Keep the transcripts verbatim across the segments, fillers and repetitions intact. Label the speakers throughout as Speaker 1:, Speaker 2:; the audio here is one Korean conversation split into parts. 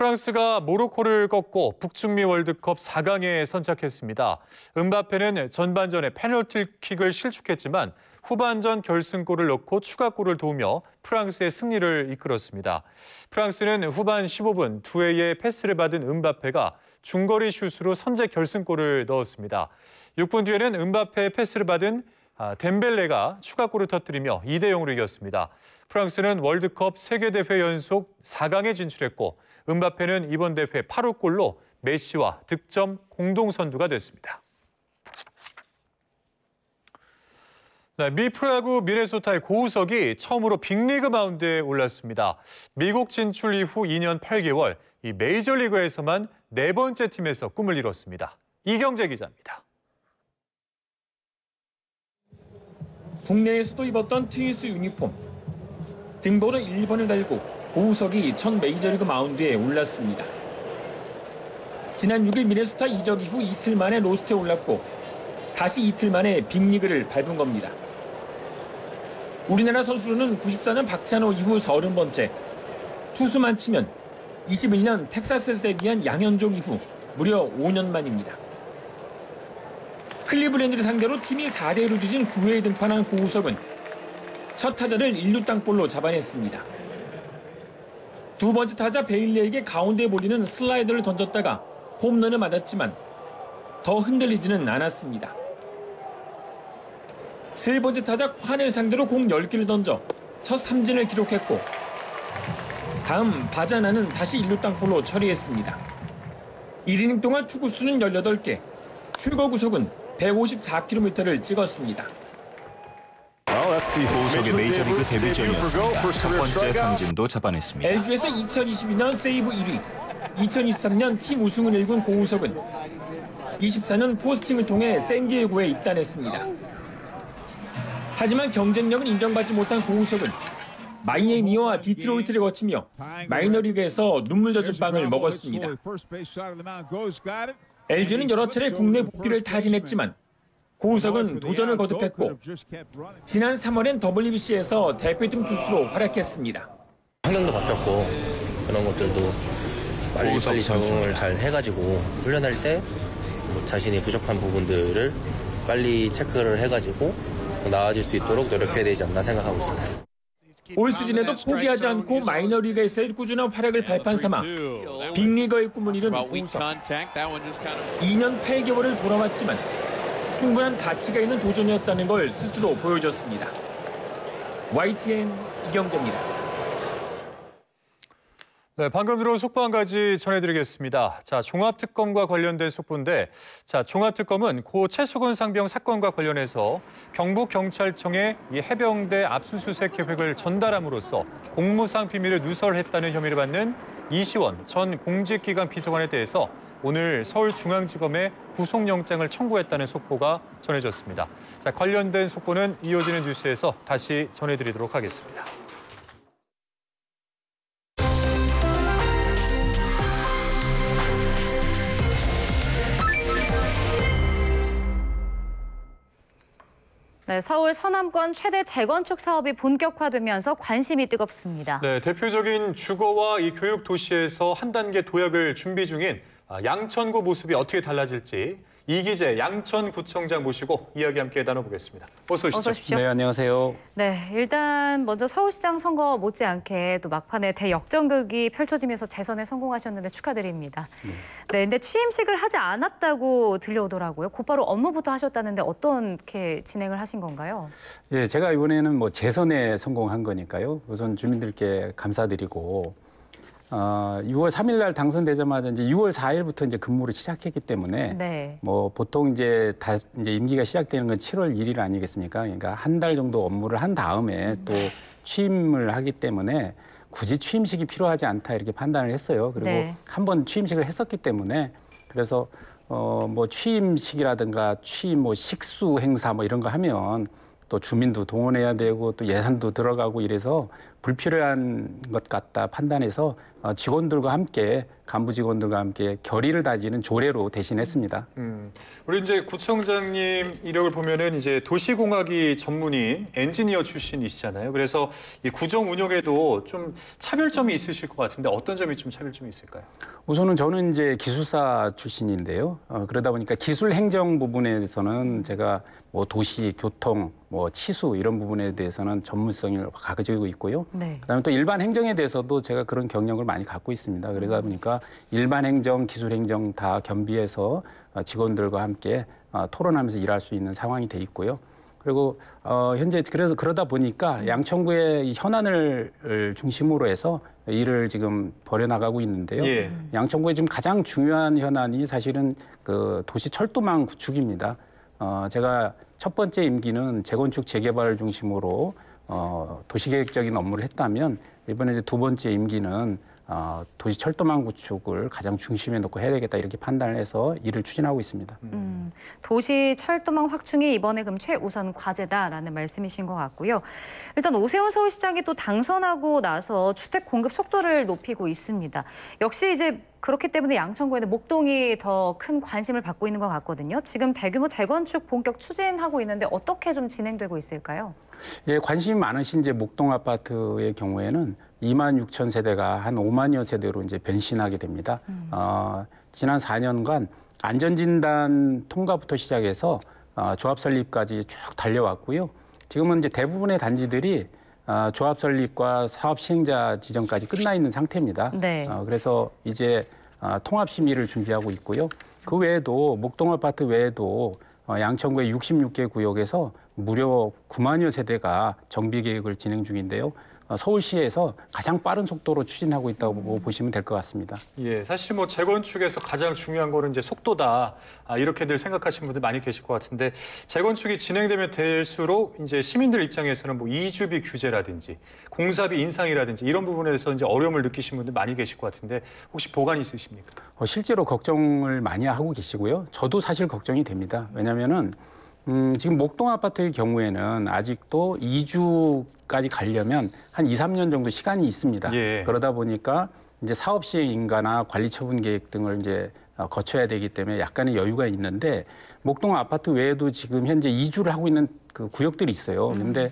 Speaker 1: 프랑스가 모로코를 꺾고 북중미 월드컵 사 강에 선착했습니다. 음바페는 전반전에 페널티킥을 실축했지만 후반전 결승골을 넣고 추가골을 도우며 프랑스의 승리를 이끌었습니다. 프랑스는 후반 십오 분 두 회의 패스를 받은 음바페가 중거리 슛으로 선제 결승골을 넣었습니다. 육 분 뒤에는 음바페의 패스를 받은 덴벨레가 추가골을 터뜨리며 이 대 영으로 이겼습니다. 프랑스는 월드컵 세 개 대회 연속 사 강에 진출했고 음바페는 이번 대회 팔 호 골로 메시와 득점 공동선두가 됐습니다. 네, 미 프로야구 미네소타의 고우석이 처음으로 빅리그 마운드에 올랐습니다. 미국 진출 이후 이 년 팔 개월, 이 메이저리그에서만 네 번째 팀에서 꿈을 이뤘습니다. 이경재 기자입니다.
Speaker 2: 국내에서도 입었던 트윈스 유니폼. 등번호 일 번을 달고 고우석이 첫 메이저리그 마운드에 올랐습니다. 지난 육 일 미네소타 이적 이후 이틀 만에 로스트에 올랐고 다시 이틀 만에 빅리그를 밟은 겁니다. 우리나라 선수로는 구십사 년 박찬호 이후 서른 번째, 투수만 치면 이십일 년 텍사스에서 데뷔한 양현종 이후 무려 오 년 만입니다. 클리블랜드를 상대로 팀이 사 대 이로 뒤진 구 회에 등판한 고우석은 첫 타자를 일 루 땅볼로 잡아냈습니다. 두 번째 타자 베일리에게 가운데에 몰리는 슬라이더를 던졌다가 홈런을 맞았지만 더 흔들리지는 않았습니다. 세 번째 타자 콴을 상대로 공 열 개를 던져 첫 삼진을 기록했고 다음 바자나는 다시 일 루 땅볼로 처리했습니다. 일 이닝 동안 투구수는 열여덟 개, 최고 구속은 백오십사 킬로미터를 찍었습니다.
Speaker 3: 고우석의 메이저리그 데뷔전이었습니다. 첫 번째 삼진도 잡아냈습니다.
Speaker 2: 엘지에서 이천이십이 년 세이브 일 위, 이천이십삼 년 팀 우승을 일군 고우석은 이십사 년 포스팅을 통해 샌디에고에 입단했습니다. 하지만 경쟁력은 인정받지 못한 고우석은 마이애미와 디트로이트를 거치며 마이너리그에서 눈물 젖은 빵을 먹었습니다. 엘지는 여러 차례 국내 복귀를 타진했지만 고우석은 도전을 거듭했고 지난 삼월엔 더블유비씨에서 대표팀 투수로 활약했습니다.
Speaker 4: 환경도 바뀌었고 그런 것들도 빨리 빨리 적응을 잘 해가지고 훈련할 때 자신이 부족한 부분들을 빨리 체크를 해가지고 나아질 수 있도록 노력해야 되지 않나 생각하고 있습니다.
Speaker 2: 올 시즌에도 포기하지 않고 마이너리그에서의 꾸준한 활약을 발판 삼아 빅리거의 꿈을 이룬 고우석. 이 년 팔 개월을 돌아왔지만 충분한 가치가 있는 도전이었다는 걸 스스로 보여줬습니다. 와이티엔 이경재입니다.
Speaker 1: 네, 방금 들어온 속보 한 가지 전해드리겠습니다. 자, 종합특검과 관련된 속보인데, 자, 종합특검은 고 최수근 상병 사건과 관련해서 경북경찰청에 이 해병대 압수수색 계획을 전달함으로써 공무상 비밀을 누설했다는 혐의를 받는 이시원 전 공직기관 비서관에 대해서 오늘 서울중앙지검에 구속영장을 청구했다는 속보가 전해졌습니다. 자, 관련된 속보는 이어지는 뉴스에서 다시 전해드리도록 하겠습니다.
Speaker 5: 네, 서울 서남권 최대 재건축 사업이 본격화되면서 관심이 뜨겁습니다.
Speaker 1: 네, 대표적인 주거와 이 교육 도시에서 한 단계 도약을 준비 중인 양천구 모습이 어떻게 달라질지 이기재 양천구청장 모시고 이야기 함께 나눠보겠습니다. 어서 오시죠.
Speaker 5: 어서 오십시오.
Speaker 6: 네, 안녕하세요.
Speaker 5: 네, 일단 먼저 서울시장 선거 못지않게 또 막판에 대역전극이 펼쳐지면서 재선에 성공하셨는데 축하드립니다. 네. 네, 근데 취임식을 하지 않았다고 들려오더라고요. 곧바로 업무부터 하셨다는데 어떻게 진행을 하신 건가요?
Speaker 6: 예, 제가 이번에는 뭐 재선에 성공한 거니까요. 우선 주민들께 감사드리고 어, 유월 삼일 날 당선되자마자 이제 유월 사일부터 이제 근무를 시작했기 때문에
Speaker 5: 네.
Speaker 6: 뭐 보통 이제 다 이제 임기가 시작되는 건 칠월 일일 아니겠습니까? 그러니까 한 달 정도 업무를 한 다음에 음. 또 취임을 하기 때문에 굳이 취임식이 필요하지 않다 이렇게 판단을 했어요. 그리고 네. 한 번 취임식을 했었기 때문에 그래서 어, 뭐 취임식이라든가 취임 뭐 식수 행사 뭐 이런 거 하면 또 주민도 동원해야 되고 또 예산도 들어가고 이래서 불필요한 것 같다 판단해서 어, 직원들과 함께 간부 직원들과 함께 결의를 다지는 조례로 대신했습니다.
Speaker 1: 음, 우리 이제 구청장님 이력을 보면은 이제 도시공학이 전문인 엔지니어 출신이시잖아요. 그래서 이 구정 운영에도 좀 차별점이 있으실 것 같은데 어떤 점이 좀 차별점이 있을까요?
Speaker 6: 우선은 저는 이제 기술사 출신인데요. 어, 그러다 보니까 기술 행정 부분에 대해서는 제가 뭐 도시, 교통, 뭐 치수 이런 부분에 대해서는 전문성을 가지고 있고요.
Speaker 5: 네.
Speaker 6: 그다음에 또 일반 행정에 대해서도 제가 그런 경력을 많이 갖고 있습니다. 그러다 보니까 일반 행정, 기술 행정 다 겸비해서 직원들과 함께 토론하면서 일할 수 있는 상황이 돼 있고요. 그리고 어, 현재 그래서 그러다 보니까 양천구의 이 현안을 중심으로 해서 일을 지금 벌여나가고 있는데요.
Speaker 1: 예.
Speaker 6: 양천구의 지금 가장 중요한 현안이 사실은 그 도시 철도망 구축입니다. 어, 제가 첫 번째 임기는 재건축 재개발을 중심으로 어, 도시계획적인 업무를 했다면 이번에 이제 두 번째 임기는 어, 도시 철도망 구축을 가장 중심에 놓고 해야 되겠다 이렇게 판단을 해서 일을 추진하고 있습니다.
Speaker 5: 음, 도시 철도망 확충이 이번에 그럼 최우선 과제다라는 말씀이신 것 같고요. 일단 오세훈 서울시장이 또 당선하고 나서 주택 공급 속도를 높이고 있습니다. 역시 이제 그렇기 때문에 양천구에는 목동이 더 큰 관심을 받고 있는 것 같거든요. 지금 대규모 재건축 본격 추진하고 있는데 어떻게 좀 진행되고 있을까요?
Speaker 6: 예, 관심이 많으신 이제 목동 아파트의 경우에는 이만 육천 세대가 한 오만여 세대로 이제 변신하게 됩니다. 음. 어, 지난 사 년간 안전진단 통과부터 시작해서 어, 조합 설립까지 쭉 달려왔고요. 지금은 이제 대부분의 단지들이 어, 조합 설립과 사업 시행자 지정까지 끝나 있는 상태입니다.
Speaker 5: 네.
Speaker 6: 어, 그래서 이제 어, 통합 심의를 준비하고 있고요. 그 외에도 목동 아파트 외에도 어, 양천구의 육십육 개 구역에서 무려 구만여 세대가 정비 계획을 진행 중인데요. 어, 서울시에서 가장 빠른 속도로 추진하고 있다고 보시면 될 것 같습니다.
Speaker 1: 예, 사실 뭐 재건축에서 가장 중요한 거는 이제 속도다. 아, 이렇게들 생각하시는 분들 많이 계실 것 같은데 재건축이 진행되면 될수록 이제 시민들 입장에서는 뭐 이주비 규제라든지 공사비 인상이라든지 이런 부분에서 이제 어려움을 느끼시는 분들 많이 계실 것 같은데 혹시 보관 있으십니까?
Speaker 6: 어, 실제로 걱정을 많이 하고 계시고요. 저도 사실 걱정이 됩니다. 왜냐하면은 음, 지금 목동 아파트의 경우에는 아직도 이주까지 가려면 한 이, 삼 년 정도 시간이 있습니다.
Speaker 1: 예.
Speaker 6: 그러다 보니까 이제 사업 시행 인가나 관리 처분 계획 등을 이제 거쳐야 되기 때문에 약간의 여유가 있는데 목동 아파트 외에도 지금 현재 이주를 하고 있는 그 구역들이 있어요. 그런데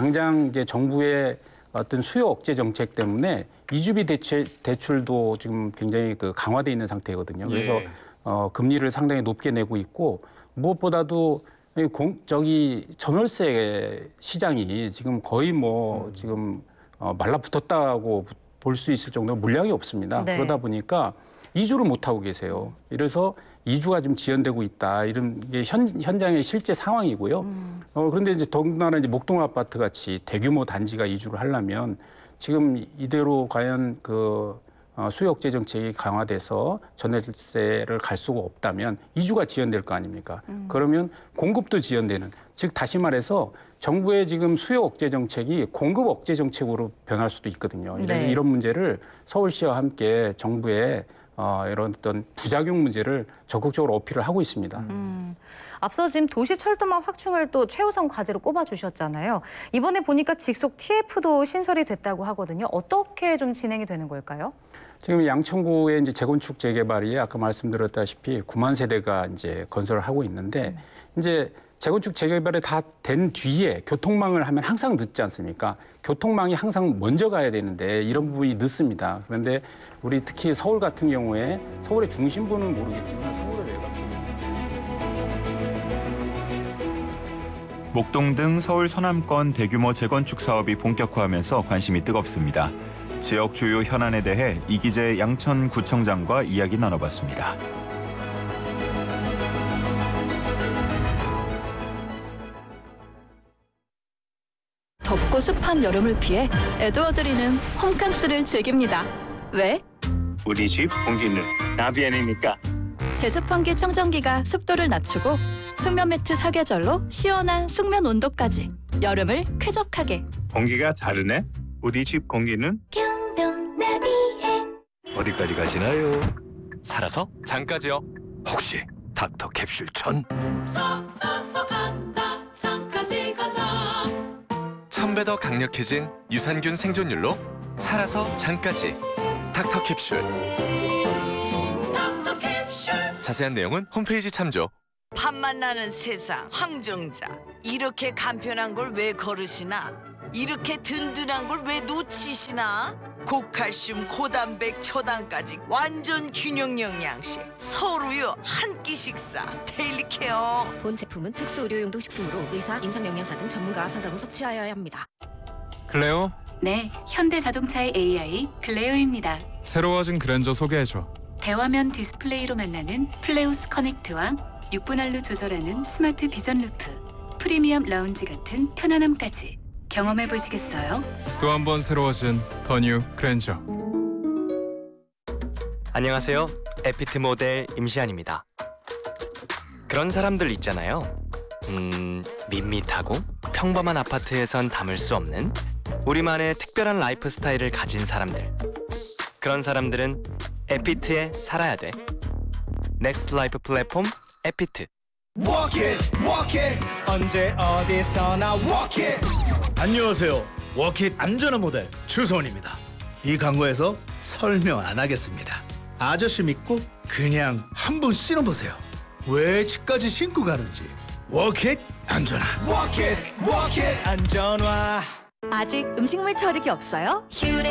Speaker 6: 당장 이제 정부의 어떤 수요 억제 정책 때문에 이주비 대체, 대출도 지금 굉장히 그 강화돼 있는 상태거든요. 그래서
Speaker 1: 예.
Speaker 6: 어, 금리를 상당히 높게 내고 있고 무엇보다도 공, 저기 전월세 시장이 지금 거의 뭐 음. 지금 어, 말라붙었다고 볼 수 있을 정도로 물량이 없습니다.
Speaker 5: 네.
Speaker 6: 그러다 보니까 이주를 못 하고 계세요. 이래서 이주가 좀 지연되고 있다. 이런 게 현, 현장의 실제 상황이고요. 음. 어, 그런데 이제 더군다나 이제 목동 아파트 같이 대규모 단지가 이주를 하려면 지금 이대로 과연 그 어, 수요 억제 정책이 강화돼서 전월세를 갈 수가 없다면 이주가 지연될 거 아닙니까? 음. 그러면 공급도 지연되는, 즉 다시 말해서 정부의 지금 수요 억제 정책이 공급 억제 정책으로 변할 수도 있거든요.
Speaker 5: 네.
Speaker 6: 이런 문제를 서울시와 함께 정부의 어, 이런 어떤 부작용 문제를 적극적으로 어필을 하고 있습니다.
Speaker 5: 음. 앞서 지금 도시 철도망 확충을 또 최우선 과제로 꼽아주셨잖아요. 이번에 보니까 직속 티에프도 신설이 됐다고 하거든요. 어떻게 좀 진행이 되는 걸까요?
Speaker 6: 지금 양천구의 이제 재건축 재개발이 아까 말씀드렸다시피 구만 세대가 이제 건설을 하고 있는데 음. 이제 재건축 재개발이 다 된 뒤에 교통망을 하면 항상 늦지 않습니까? 교통망이 항상 먼저 가야 되는데 이런 부분이 늦습니다. 그런데 우리 특히 서울 같은 경우에 서울의 중심부는 모르겠지만 서울의 외곽부는
Speaker 3: 목동 등 서울 서남권 대규모 재건축 사업이 본격화하면서 관심이 뜨겁습니다. 지역 주요 현안에 대해 이기재 양천구청장과 이야기 나눠봤습니다.
Speaker 7: 덥고 습한 여름을 피해 에드워드리는 홈캠스를 즐깁니다. 왜?
Speaker 8: 우리 집 공기는 나비엔이니까.
Speaker 7: 제습환기 청정기가 습도를 낮추고 숙면 매트 사계절로 시원한 숙면 온도까지 여름을 쾌적하게.
Speaker 8: 공기가 다르네. 우리 집 공기는
Speaker 9: 경동 나비엔.
Speaker 10: 어디까지 가시나요? 살아서 장까지요. 혹시 닥터 캡슐 천?
Speaker 9: 섞어서 간다 장까지 간다.
Speaker 10: 참 배 더 강력해진 유산균 생존율로 살아서 잠까지 닥터캡슐. 자세한 내용은 홈페이지 참조.
Speaker 11: 밥맛 나는 세상 황정자. 이렇게 간편한 걸 왜 거르시나? 이렇게 든든한 걸 왜 놓치시나? 고칼슘, 고단백, 초당까지 완전 균형 영양식. 서로요 한 끼 식사. 데일리 케어.
Speaker 12: 본 제품은 특수 의료용도 식품으로 의사, 임상영양사 등 전문가와 상담 후 섭취하여야 합니다.
Speaker 13: 클레오?
Speaker 14: 네, 현대자동차의 에이아이 클레오입니다.
Speaker 13: 새로워진 그랜저 소개해줘.
Speaker 14: 대화면 디스플레이로 만나는 플레우스 커넥트와 육 분 할로 조절하는 스마트 비전 루프, 프리미엄 라운지 같은 편안함까지 경험해 보시겠어요?
Speaker 13: 또 한 번 새로워진 더 뉴 그랜저.
Speaker 15: 안녕하세요. 에피트 모델 임시안입니다. 그런 사람들 있잖아요. 음, 밋밋하고 평범한 아파트에선 담을 수 없는 우리만의 특별한 라이프 스타일을 가진 사람들. 그런 사람들은 에피트에 살아야 돼. 넥스트 라이프 플랫폼 에피트.
Speaker 16: Walk it, walk it. 언제 어디서나 walk it.
Speaker 17: 안녕하세요. 워킷 안전한 모델 추소원입니다. 이 광고에서 설명 안 하겠습니다. 아저씨 믿고 그냥 한번 신어보세요. 왜 집까지 신고 가는지. 워킷 안전화.
Speaker 16: Walk it, walk it. 안전화.
Speaker 7: 아직 음식물 처리기 없어요?